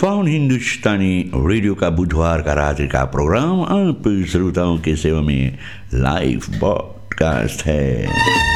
Faun हिंदुस्तानी radio का बुधवार का रात्रि का प्रोग्राम आप श्रोताओं के सेवा में लाइव पॉडकास्ट है।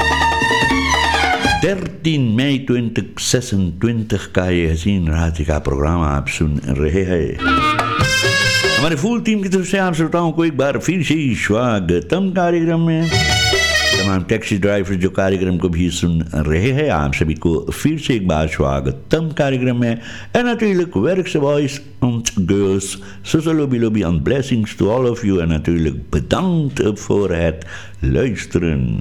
13 मई 2026 का ये हसीन रात्रि का प्रोग्राम आप सुन रहे हैं। हमारे फुल टीम की तरफ से आप श्रोताओं को एक बार फिर से स्वागतम कार्यक्रम में। तमाम टैक्सी ड्राइवर जो कार्यक्रम को भी सुन रहे हैं, आप सभी को फिर से एक बार स्वागतम कार्यक्रम में। En natuurlijk werkse voice and girls, Sosalobby and blessings to all of you. En natuurlijk bedankt voor het luisteren।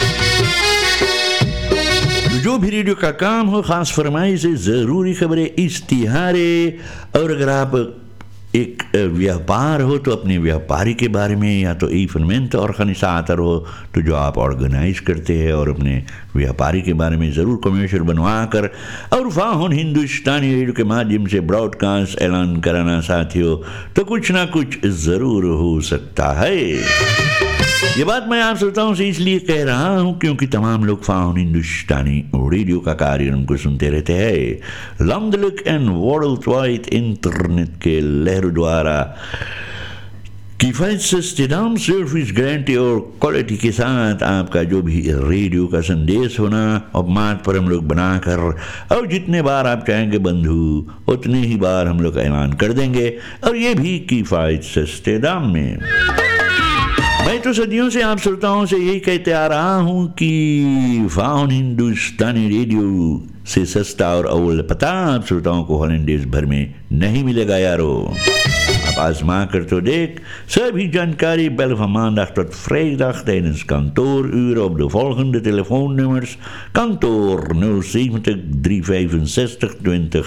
जो भी रेडियो का काम हो, खास फरमाइश से ज़रूरी खबरें, इश्तिहारे, और अगर आप एक व्यापार हो तो अपने व्यापारी के बारे में, या तो इवेंट ऑर्गेनाइजेटर हो तो जो आप ऑर्गेनाइज करते हैं और अपने व्यापारी के बारे में ज़रूर कमर्शियल बनवा कर और फाउन हिंदुस्तानी रेडियो के माध्यम से ब्रॉडकास्ट ऐलान कराना साथियों, तो कुछ ना कुछ ज़रूर हो सकता है। ये बात मैं आप श्रोताओं से इसलिए कह रहा हूं क्योंकि तमाम लोग फाउन हिंदुस्तानी रेडियो का कार्यक्रम को सुनते रहते हैं। लैंडलिक एंड वर्ल्ड वाइड इंटरनेट के लहरों द्वारा किफायत से दाम सर्विस गारंटी और क्वालिटी के साथ आपका जो भी रेडियो का संदेश होना और मार्ग पर हम लोग बनाकर और जितने बार आप चाहेंगे बंधु उतने ही बार हम लोग ऐलान कर देंगे, और ये भी किफायत सस्ते दाम में। मैं तो सदियों से आप श्रोताओं से यही कहते आ रहा हूं कि फाउन हिंदुस्तानी रेडियो से सस्ता और अव्वल पता आप श्रोताओं को हॉलैंड भर में नहीं मिलेगा यारो। आप आजमा कर तो देख। सभी जानकारी bel van maandag tot vrijdag tijdens kantooruren op de volgende telefoonnummers: kantoor 070 365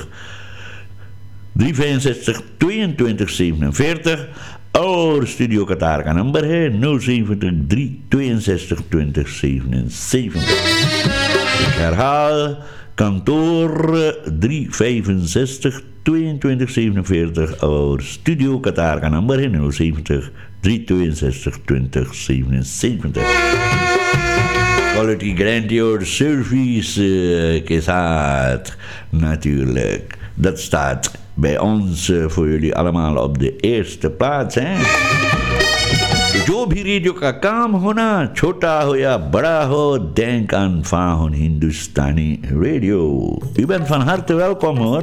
22 47 और स्टूडियो कतार का नंबर है 070 362 20 77। herhaal kantoor 365 22 47 और स्टूडियो कतार का नंबर है 070 362 20 77। क्वालिटी गारंटी और सर्विस के साथ natuurlijk. Dat staat bij ons voor jullie allemaal op de eerste plaats, hè? जो भी रेडियो का काम हो ना, छोटा हो या बड़ा हो, denk aan Faun हिंदुस्तानी radio. U bent van harte welkom hoor।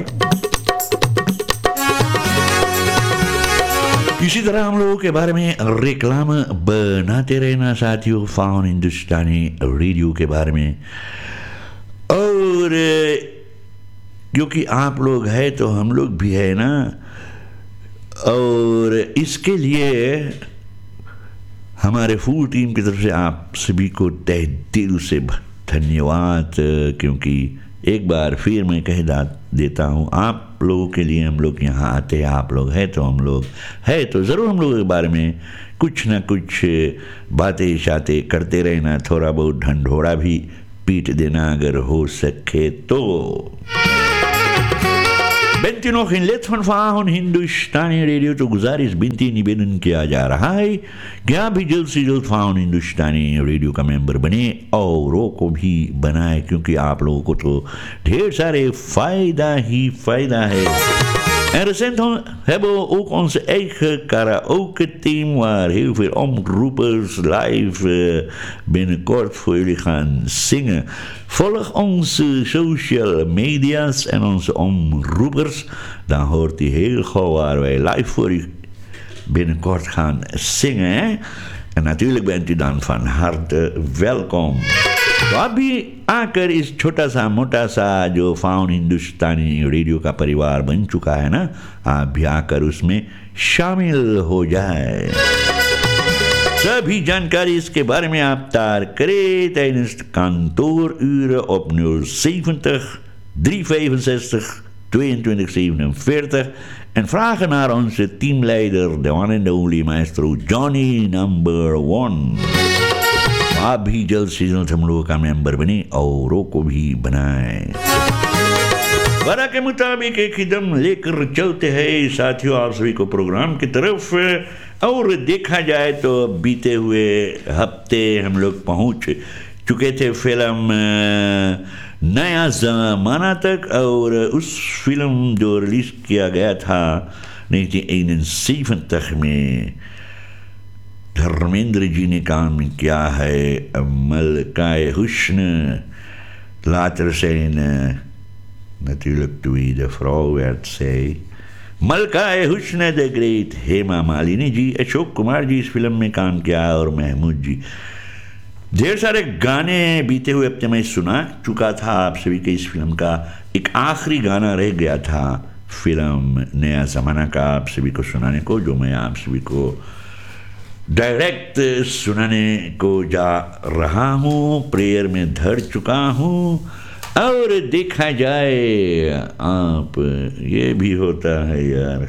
इसी तरह हम लोगों के बारे में रेक्लाम बनाते रहना साथियों, फाउन हिंदुस्तानी रेडियो के बारे में। और क्योंकि आप लोग हैं तो हम लोग भी है ना, और इसके लिए हमारे फुल टीम की तरफ से आप सभी को तहे दिल से धन्यवाद। क्योंकि एक बार फिर मैं कह देता हूँ, आप लोगों के लिए हम लोग यहाँ आते हैं। आप लोग हैं तो हम लोग है तो ज़रूर हम लोगों के बारे में कुछ ना कुछ बातें शातें करते रहना, थोड़ा बहुत ढंढोड़ा भी पीट देना अगर हो सके तो। Bent u nog geen lid van Faun हिंदुस्तानी रेडियो तो गुजारिश बिनती निवेदन किया जा रहा है कि आप भी जल्द से जल्द फाउन हिंदुस्तानी रेडियो का मेंबर बने औरों को भी बनाए, क्योंकि आप लोगों को तो ढेर सारे फ़ायदा ही फ़ायदा है। En recent hebben we ook onze eigen karaoke-team waar heel veel omroepers live binnenkort voor jullie gaan zingen. Volg onze social media's en onze omroepers, dan hoort u heel gauw waar wij live voor u binnenkort gaan zingen. Hè? En natuurlijk bent u dan van harte welkom। तो अभी आकर इस छोटा सा मोटा सा जो faun हिंदुस्तानी radio का परिवार बन चुका है ना, आप भी आकर उसमें शामिल हो जाए। सभी जानकारी इसके बारे में आप तार करें tijdens kantooruren op 070 365 22 47 en vragen naar onze teamleider, de one and only maestro Johnny number 1। आप भी जल्द से जल्द हम लोगों का मेंबर बने औरों को भी बनाए। वादा के मुताबिक एक कदम लेकर चलते हैं साथियों आप सभी को प्रोग्राम की तरफ। और देखा जाए तो बीते हुए हफ्ते हम लोग पहुंच चुके थे फिल्म नया ज़माना तक, और उस फिल्म जो रिलीज़ किया गया था 1971 में, धर्मेंद्र जी ने काम किया है. मलकाए हुस्न, later zijn natuurlijk de vrouw werd zij मलकाए हुस्न द ग्रेट हेमा मालिनी जी. अशोक कुमार जी इस फिल्म में काम किया और महमूद जी. ढेर सारे गाने बीते हुए हफ्ते में सुना चुका था आप सभी के. इस फिल्म का एक आखिरी गाना रह गया था फिल्म नया ज़माना का आप सभी को सुनाने को, जो मैं आप सभी को डायरेक्ट सुनाने को जा रहा हूँ. प्रेयर में धर चुका हूँ. और देखा जाए आप, ये भी होता है यार.